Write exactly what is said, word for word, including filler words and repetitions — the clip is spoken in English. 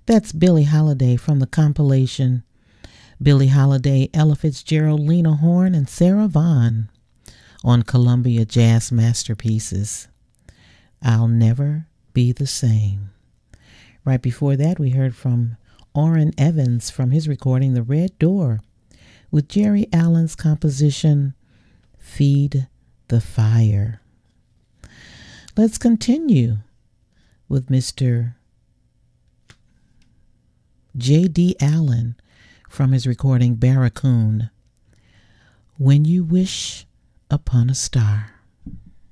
That's Billie Holiday from the compilation Billie Holiday, Ella Fitzgerald, Lena Horne, and Sarah Vaughan on Columbia Jazz Masterpieces. I'll Never Be the Same. Right before that, we heard from Orrin Evans from his recording The Red Door with Jerry Allen's composition Feed the Fire. Let's continue with Mister J D Allen from his recording Barracoon, When You Wish Upon a Star.